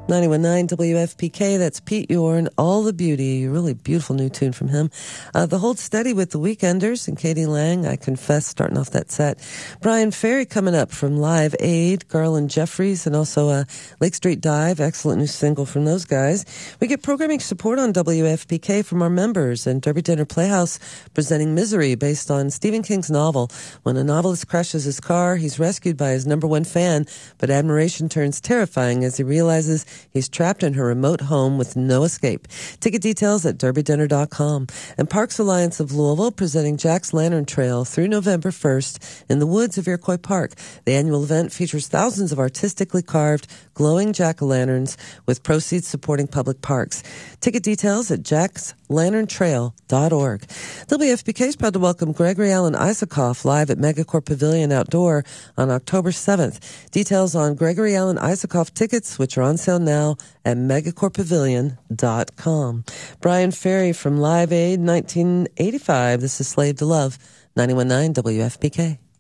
91.9 WFPK, that's Pete Yorn, All the Beauty, a really beautiful new tune from him. The Hold Steady with the Weekenders and Katie Lang, I Confess, starting off that set. Brian Ferry coming up from Live Aid, Garland Jeffries, and also Lake Street Dive, excellent new single from those guys. We get programming support on WFPK from our members, and Derby Dinner Playhouse presenting Misery, based on Stephen King's novel. When a novelist crashes his car, he's rescued by his number one fan, but admiration turns terrifying as he realizes he's trapped in her remote home with no escape. Ticket details at derbydinner.com. And Parks Alliance of Louisville presenting Jack's Lantern Trail through November 1st in the woods of Iroquois Park. The annual event features thousands of artistically carved, glowing jack-o'-lanterns with proceeds supporting public parks. Ticket details at jackslanterntrail.org. WFPK is proud to welcome Gregory Alan Isakov live at Megacorp Pavilion Outdoor on October 7th. Details on Gregory Alan Isakov tickets, which are on sale now at megacorppavilion.com. Brian Ferry from Live Aid 1985. This is Slave to Love, 91.9 WFPK.